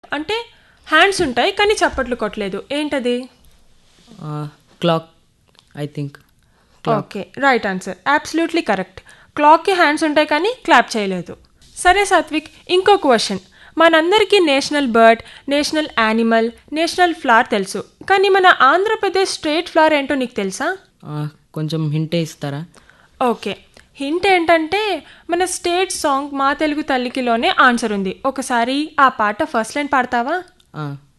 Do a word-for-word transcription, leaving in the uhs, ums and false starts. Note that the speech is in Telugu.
అంటే హ్యాండ్స్ ఉంటాయి కానీ చప్పట్లు కొట్టలేదు. ఏంటది? Clock I think. Okay, right answer, absolutely correct. క్లాక్కి హ్యాండ్స్ ఉంటాయి కానీ క్లాప్ చేయలేదు. సరే సాత్విక్, ఇంకో క్వశ్చన్. మనందరికీ national bird, national animal, national flower తెలుసు, కానీ మన ఆంధ్రప్రదేశ్ స్టేట్ ఫ్లవర్ ఏంటో నీకు తెలుసా? కొంచెం హింటే ఇస్తారా? ఓకే, హింట్ ఏంటంటే మన స్టేట్ సాంగ్ మా తెలుగు తల్లికిలోనే ఆన్సర్ ఉంది. ఒకసారి ఆ పాట ఫస్ట్ లైన్ పాడతావా?